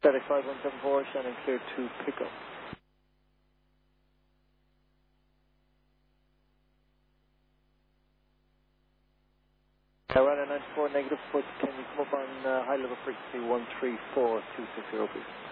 Static 5174, Shannon clear to pick up. Ryanair 94 negative foot, can you come up on high level frequency 134260 please?